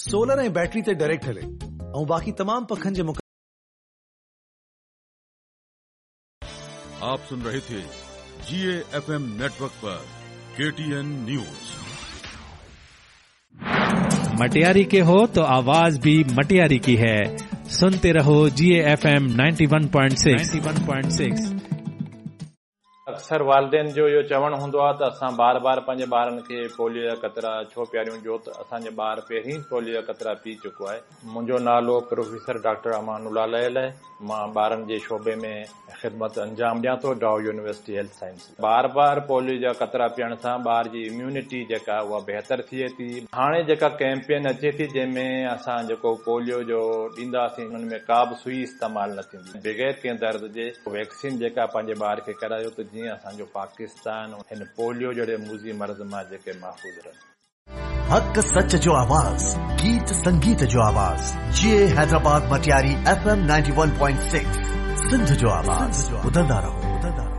Solar ऐं battery ते direct हले ऐं बाक़ी तमाम पखन जे आप सुन रहे थे GAFM नेटवर्क पर KTN न्यूज। मटियारी के हो तो आवाज भी मटियारी की है। सुनते रहो GAFM 91.6। अक्सर वालदेन जो इहो चवण हूंदो आहे त असां बार बार पंहिंजे ॿारनि खे पोलियो जा क़तरा छो पियारियूं, जो त असांजे ॿार पहिरीं पोलियो जा क़तरा पी चुको आहे। मुंहिंजो नालो प्रोफेसर डॉक्टर अमानुल्लाह लयल आहे। मां ॿारनि जे शोबे में ख़िदमत अंजाम ॾियां थो, डाउ यूनिवर्सिटी हेल्थ साइंस। बार बार पोलियो जा क़तरा पीअण सां ॿार जी इम्यूनिटी जेका उहा बहितर थिए थी। हाणे जेका कैंपेन अचे थी जंहिंमें असां जेको पोलियो जो ॾींदासीं हुन में का बि सुई इस्तेमालु न थींदी, बग़ैर कंहिं दर्द जे वैक्सीन जेका पंहिंजे ॿार खे करायो त जीअं असांजो पाकिस्तान हिन पोलियो जहिड़े मूज़ी मर्ज़ मां जेके महफ़ूज़ रहनि। हक सच जो आवाज, गीत संगीत जो आवाज, GA हैदराबाद मटियारी FM 91.6 सिंध जो आवाज। ॿुधंदा रहो।